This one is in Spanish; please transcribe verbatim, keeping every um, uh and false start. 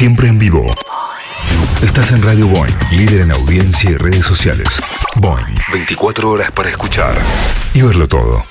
siempre en vivo. Estás en Radio Boing, líder en audiencia y redes sociales. Boing, veinticuatro horas para escuchar y verlo todo.